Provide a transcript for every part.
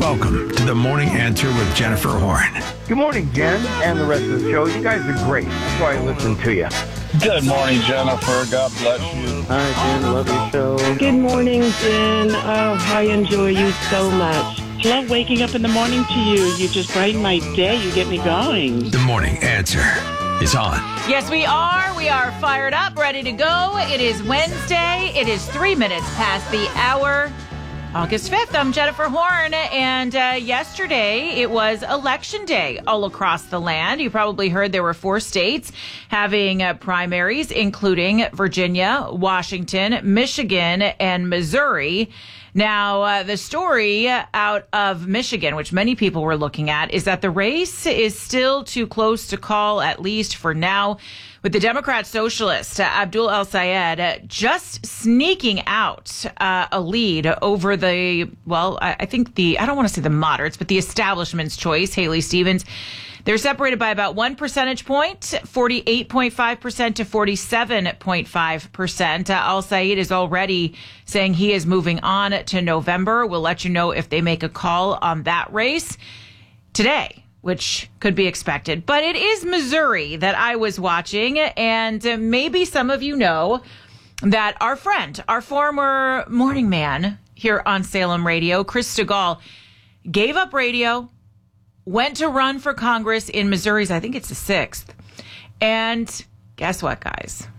Welcome to the Morning Answer with Jennifer Horn. Good morning, Jen, and the rest of the show. You guys are great. That's why I listen to you. Good morning, Jennifer. God bless you. Hi, Jen. Love your show. Good morning, Jen. Oh, I enjoy you so much. Love waking up in the morning to you. You just brighten my day. You get me going. The Morning Answer is on. Yes, we are. We are fired up, ready to go. It is Wednesday. It is 3 minutes past the hour. August 5th, I'm Jennifer Horn, and yesterday it was Election Day all across the land. You probably heard there were 4 states having primaries, including Virginia, Washington, Michigan, and Missouri. Now, the story out of Michigan, which many people were looking at, is that the race is still too close to call, at least for now, with the Democrat socialist Abdul El-Sayed just sneaking out a lead over the, I don't want to say the moderates, but the establishment's choice, Haley Stevens. They're separated by about 1 percentage point, 48.5% to 47.5%. El-Sayed is already saying he is moving on to November. We'll let you know if they make a call on that race today, which could be expected. But it is Missouri that I was watching, and maybe some of you know that our friend, our former morning man here on Salem Radio, Chris Stigall, gave up radio, went to run for Congress in Missouri's, I think it's the 6th. And guess what, guys?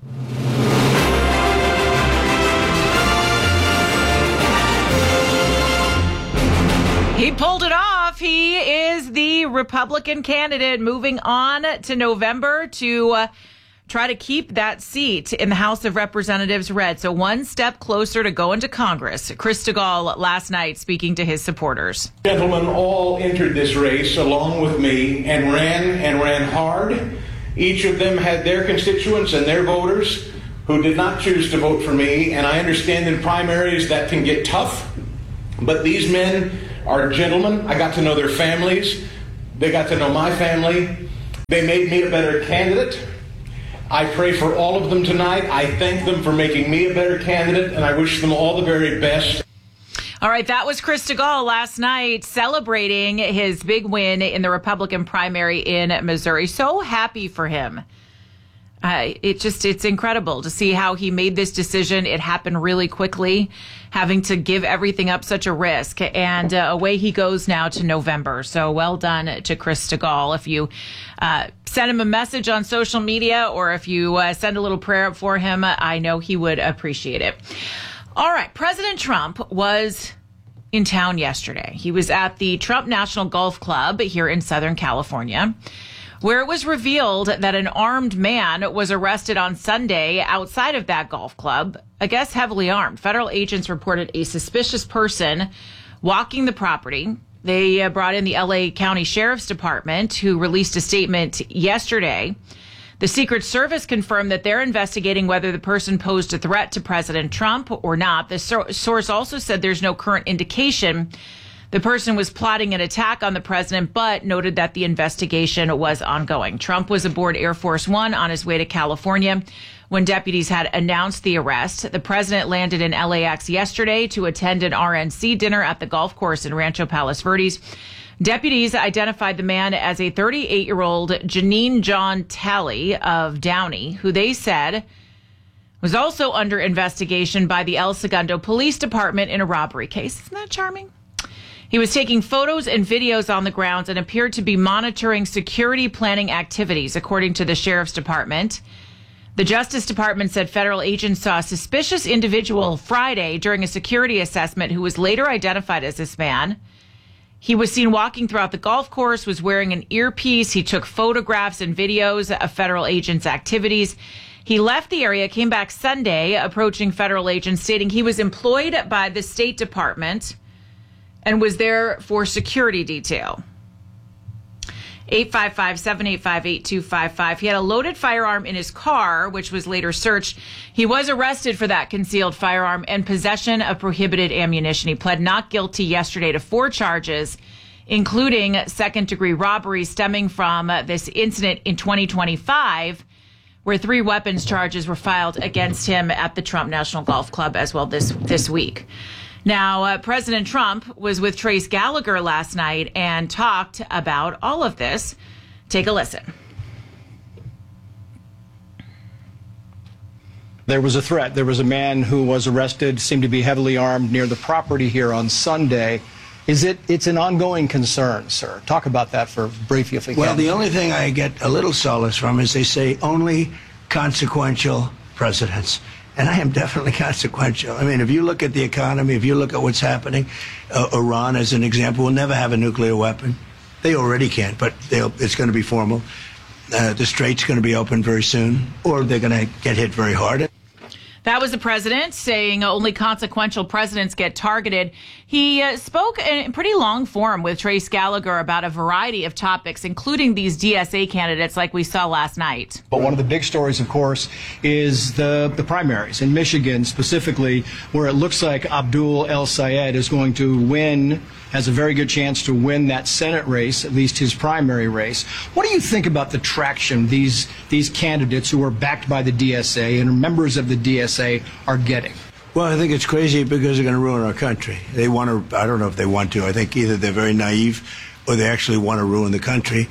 He pulled it off. He is the Republican candidate moving on to November to try to keep that seat in the House of Representatives red. So one step closer to going to Congress. Chris Stigall last night speaking to his supporters. Gentlemen all entered this race along with me and ran hard. Each of them had their constituents and their voters who did not choose to vote for me. And I understand in primaries that can get tough. But these men are gentlemen. I got to know their families. They got to know my family. They made me a better candidate. I pray for all of them tonight. I thank them for making me a better candidate, and I wish them all the very best. All right, that was Chris Stigall last night celebrating his big win in the Republican primary in Missouri. So happy for him. It's incredible to see how he made this decision. It happened really quickly, having to give everything up, such a risk. And away he goes now to November. So well done to Chris Stigall. If you send him a message on social media or if you send a little prayer up for him, I know he would appreciate it. All right. President Trump was in town yesterday. He was at the Trump National Golf Club here in Southern California, where it was revealed that an armed man was arrested on Sunday outside of that golf club, I guess heavily armed. Federal agents reported a suspicious person walking the property. They brought in the LA County Sheriff's Department, who released a statement yesterday. The Secret Service confirmed that they're investigating whether the person posed a threat to President Trump or not. The source also said there's no current indication the person was plotting an attack on the president, but noted that the investigation was ongoing. Trump was aboard Air Force One on his way to California when deputies had announced the arrest. The president landed in LAX yesterday to attend an RNC dinner at the golf course in Rancho Palos Verdes. Deputies identified the man as a 38-year-old Janine John Talley of Downey, who they said was also under investigation by the El Segundo Police Department in a robbery case. Isn't that charming? He was taking photos and videos on the grounds and appeared to be monitoring security planning activities, according to the Sheriff's Department. The Justice Department said federal agents saw a suspicious individual Friday during a security assessment who was later identified as this man. He was seen walking throughout the golf course, was wearing an earpiece. He took photographs and videos of federal agents' activities. He left the area, came back Sunday, approaching federal agents, stating he was employed by the State Department and was there for security detail. 855-785-8255. He had a loaded firearm in his car, which was later searched. He was arrested for that concealed firearm and possession of prohibited ammunition. He pled not guilty yesterday to 4 charges, including second-degree robbery stemming from this incident in 2025, where 3 weapons charges were filed against him at the Trump National Golf Club as well this week. Now, President Trump was with Trace Gallagher last night and talked about all of this. Take a listen. There was a threat. There was a man who was arrested, seemed to be heavily armed near the property here on Sunday. It's an ongoing concern, sir. Talk about that for briefly if we can. Well, the only thing I get a little solace from is they say only consequential presidents. And I am definitely consequential. I mean, if you look at the economy, if you look at what's happening, Iran, as an example, will never have a nuclear weapon. They already can't, but it's going to be formal. The Strait's going to be open very soon, or they're going to get hit very hard. That was the president saying only consequential presidents get targeted. He spoke in pretty long form with Trace Gallagher about a variety of topics, including these DSA candidates like we saw last night. But one of the big stories, of course, is the primaries in Michigan, specifically, where it looks like Abdul El-Sayed is going to win, has a very good chance to win that Senate race, at least his primary race. What do you think about the traction these candidates who are backed by the DSA and members of the DSA are getting? Well, I think it's crazy because they're going to ruin our country. They want to, I don't know if they want to. I think either they're very naive or they actually want to ruin the country.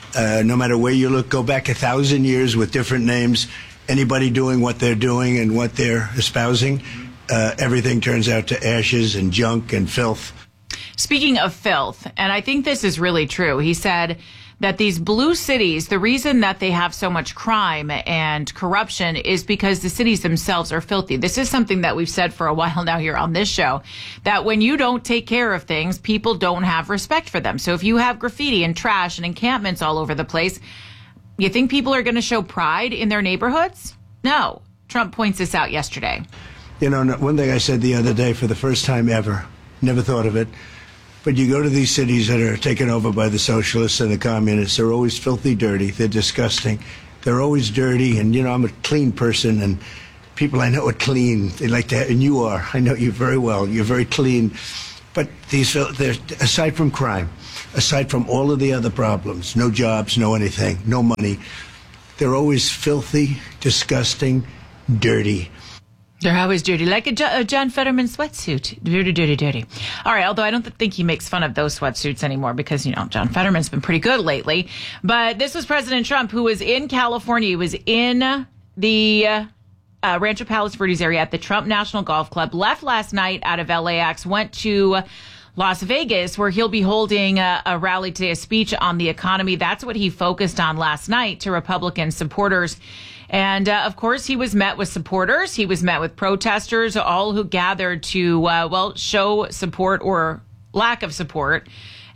No matter where you look, go back 1,000 years with different names, anybody doing what they're doing and what they're espousing, everything turns out to ashes and junk and filth. Speaking of filth, and I think this is really true, he said that these blue cities, the reason that they have so much crime and corruption is because the cities themselves are filthy. This is something that we've said for a while now here on this show, that when you don't take care of things, people don't have respect for them. So if you have graffiti and trash and encampments all over the place, you think people are going to show pride in their neighborhoods? No. Trump points this out yesterday. You know, one thing I said the other day for the first time ever, never thought of it, but you go to these cities that are taken over by the socialists and the communists, they're always filthy dirty, they're disgusting, they're always dirty, and, you know, I'm a clean person, and people I know are clean, they like to, and you are, I know you very well, you're very clean, but they're, aside from crime, aside from all of the other problems, no jobs, no anything, no money, they're always filthy, disgusting, dirty. They're always dirty, like a John Fetterman sweatsuit. Dirty, dirty, dirty. All right, although I don't think he makes fun of those sweatsuits anymore because, you know, John Fetterman's been pretty good lately. But this was President Trump, who was in California. He was in the Rancho Palos Verdes area at the Trump National Golf Club, left last night out of LAX, went to Las Vegas, where he'll be holding a rally today, a speech on the economy. That's what he focused on last night to Republican supporters. And, of course, he was met with supporters. He was met with protesters, all who gathered to, show support or lack of support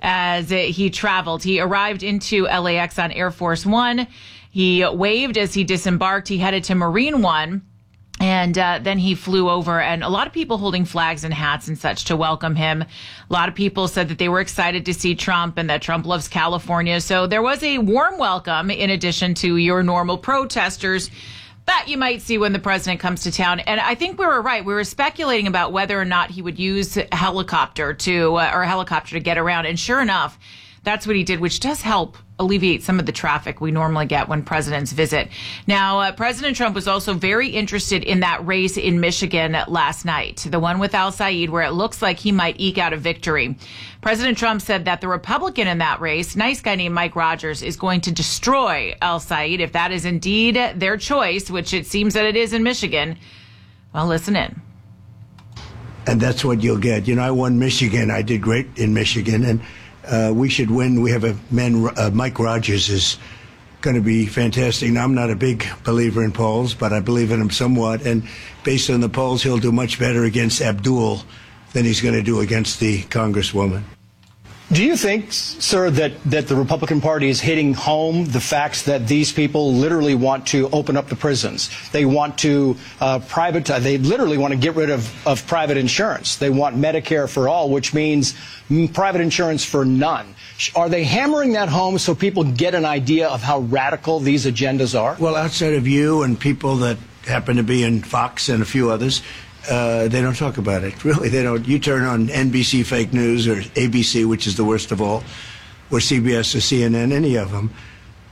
as he traveled. He arrived into LAX on Air Force One. He waved as he disembarked. He headed to Marine One. And then he flew over, and a lot of people holding flags and hats and such to welcome him. A lot of people said that they were excited to see Trump and that Trump loves California. So there was a warm welcome in addition to your normal protesters that you might see when the president comes to town. And I think we were right. We were speculating about whether or not he would use a helicopter to get around. And sure enough, that's what he did, which does help alleviate some of the traffic we normally get when presidents visit. Now, President Trump was also very interested in that race in Michigan last night, the one with El-Sayed, where it looks like he might eke out a victory. President Trump said that the Republican in that race, nice guy named Mike Rogers, is going to destroy El-Sayed if that is indeed their choice, which it seems that it is in Michigan. Well, listen in. And that's what you'll get. You know, I won Michigan. I did great in Michigan, and we should win. We have a man, Mike Rogers is going to be fantastic. Now, I'm not a big believer in polls, but I believe in him somewhat. And based on the polls, he'll do much better against Abdul than he's going to do against the Congresswoman. Do you think, sir, that the Republican Party is hitting home the facts that these people literally want to open up the prisons? They want to privatize. They literally want to get rid of private insurance. They want Medicare for all, which means private insurance for none. Are they hammering that home so people get an idea of how radical these agendas are? Well, outside of you and people that happen to be in Fox and a few others, they don't talk about it. Really, they don't. You turn on NBC fake news or ABC, which is the worst of all, or CBS or CNN, any of them,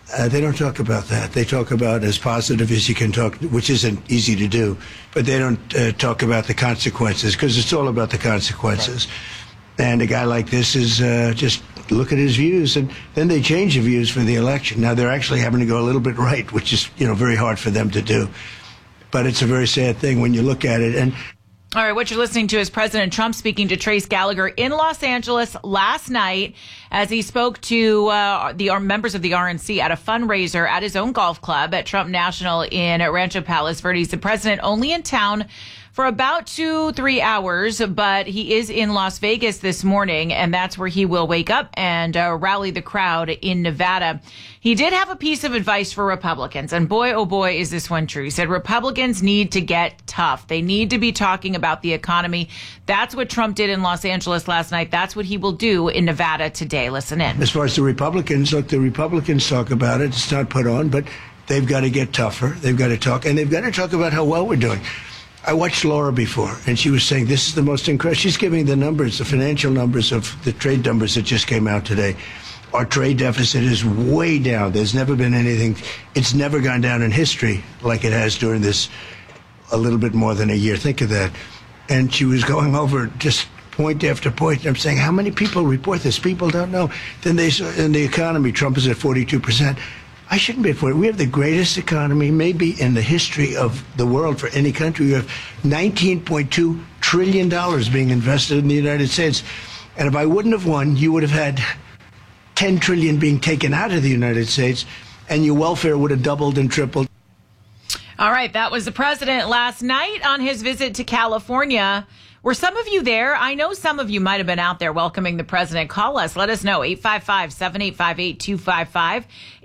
They don't talk about that. They talk about as positive as you can talk, which isn't easy to do. But they don't talk about the consequences, because it's all about the consequences. Right. And a guy like this is just look at his views, and then they change the views for the election. Now they're actually having to go a little bit right, which is very hard for them to do. But it's a very sad thing when you look at it. And all right, what you're listening to is President Trump speaking to Trace Gallagher in Los Angeles last night as he spoke to the members of the RNC at a fundraiser at his own golf club at Trump National in Rancho Palos Verdes. The president only in town for about 2-3 hours, but he is in Las Vegas this morning, and that's where he will wake up and rally the crowd in Nevada. He did have a piece of advice for Republicans, and boy, oh boy, is this one true. He said Republicans need to get tough. They need to be talking about the economy. That's what Trump did in Los Angeles last night. That's what he will do in Nevada today. Listen in. As far as the Republicans, look, the Republicans talk about it. It's not put on, but they've got to get tougher. They've got to talk, and they've got to talk about how well we're doing. I watched Laura before, and she was saying this is the most incredible. She's giving the numbers, the financial numbers of the trade numbers that just came out today. Our trade deficit is way down. There's never been anything. It's never gone down in history like it has during this a little bit more than a year. Think of that. And she was going over just point after point. And I'm saying, how many people report this? People don't know. Then they saw in the economy, Trump is at 42%. I shouldn't be at 40. We have the greatest economy maybe in the history of the world for any country. We have $19.2 trillion being invested in the United States. And if I wouldn't have won, you would have had $10 trillion being taken out of the United States, and your welfare would have doubled and tripled. All right, that was the president last night on his visit to California. Were some of you there? I know some of you might have been out there welcoming the president. Call us. Let us know. 855-785-8255.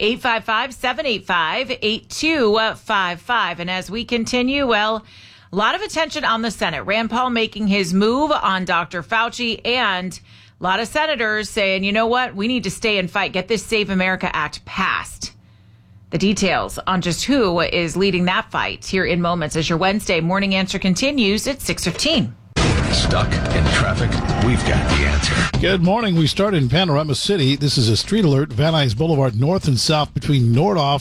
855-785-8255. And as we continue, well, a lot of attention on the Senate. Rand Paul making his move on Dr. Fauci, and a lot of senators saying, you know what? We need to stay and fight. Get this Save America Act passed. The details on just who is leading that fight here in moments as your Wednesday morning answer continues at 6:15. Stuck in traffic? We've got the answer. Good morning. We start in Panorama City. This is a street alert. Van Nuys Boulevard north and south between Nordhoff